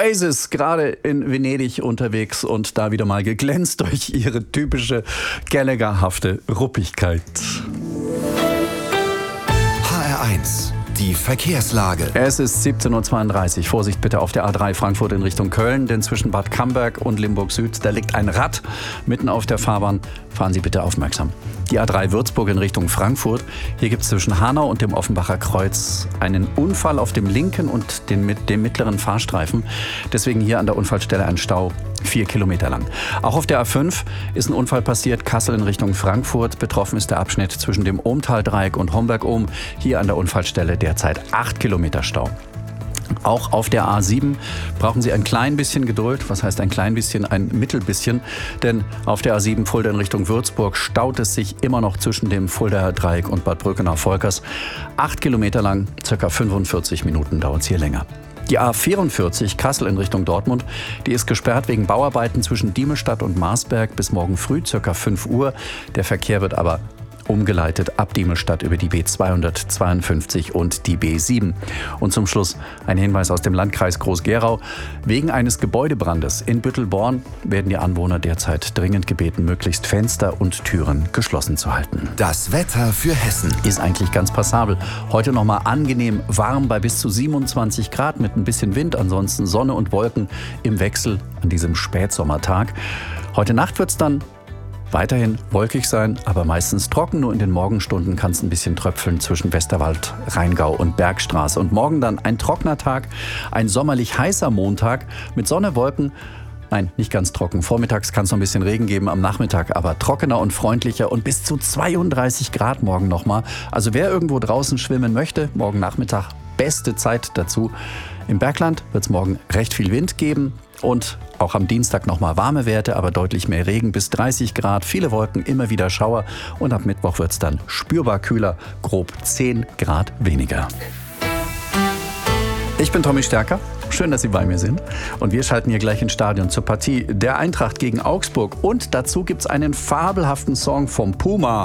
Oasis, gerade in Venedig unterwegs und da wieder mal geglänzt durch ihre typische Gallagher-hafte Ruppigkeit. HR1, die Verkehrslage. Es ist 17.32 Uhr. Vorsicht bitte auf der A3 Frankfurt in Richtung Köln, denn zwischen Bad Camberg und Limburg Süd, da liegt ein Rad mitten auf der Fahrbahn. Fahren Sie bitte aufmerksam. Die A3 Würzburg in Richtung Frankfurt. Hier gibt es zwischen Hanau und dem Offenbacher Kreuz einen Unfall auf dem linken und dem mittleren Fahrstreifen. Deswegen hier an der Unfallstelle ein Stau 4 Kilometer lang. Auch auf der A5 ist ein Unfall passiert, Kassel in Richtung Frankfurt. Betroffen ist der Abschnitt zwischen dem Ohmtal-Dreieck und Homberg-Ohm. Hier an der Unfallstelle derzeit 8 Kilometer Stau. Auch auf der A7 brauchen Sie ein klein bisschen Geduld. Was heißt ein klein bisschen? Ein Mittelbisschen. Denn auf der A7 Fulda in Richtung Würzburg staut es sich immer noch zwischen dem Fuldaer Dreieck und Bad Brückenau-Volkers. 8 Kilometer lang, ca. 45 Minuten dauert es hier länger. Die A44 Kassel in Richtung Dortmund, die ist gesperrt wegen Bauarbeiten zwischen Diemelstadt und Marsberg bis morgen früh, ca. 5 Uhr. Der Verkehr wird aber umgeleitet ab Diemelstadt über die B252 und die B7. Und zum Schluss ein Hinweis aus dem Landkreis Groß-Gerau. Wegen eines Gebäudebrandes in Büttelborn werden die Anwohner derzeit dringend gebeten, möglichst Fenster und Türen geschlossen zu halten. Das Wetter für Hessen. Ist eigentlich ganz passabel. Heute nochmal angenehm warm bei bis zu 27 Grad mit ein bisschen Wind. Ansonsten Sonne und Wolken im Wechsel an diesem Spätsommertag. Heute Nacht wird es dann weiterhin wolkig sein, aber meistens trocken. Nur in den Morgenstunden kann es ein bisschen tröpfeln zwischen Westerwald, Rheingau und Bergstraße. Und morgen dann ein trockener Tag, ein sommerlich heißer Montag mit Sonne, Wolken. Nein, nicht ganz trocken. Vormittags kann es noch ein bisschen Regen geben, am Nachmittag aber trockener und freundlicher und bis zu 32 Grad morgen nochmal. Also wer irgendwo draußen schwimmen möchte, morgen Nachmittag beste Zeit dazu. Im Bergland wird es morgen recht viel Wind geben und auch am Dienstag nochmal warme Werte, aber deutlich mehr Regen, bis 30 Grad, viele Wolken, immer wieder Schauer und ab Mittwoch wird es dann spürbar kühler, grob 10 Grad weniger. Ich bin Tommy Stärker, schön, dass Sie bei mir sind und wir schalten hier gleich ins Stadion zur Partie der Eintracht gegen Augsburg und dazu gibt es einen fabelhaften Song vom Puma.